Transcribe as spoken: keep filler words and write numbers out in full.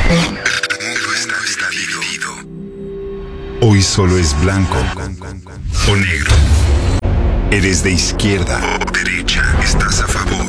Está dividido. Hoy solo es blanco o negro. Eres de izquierda o derecha. Estás a favor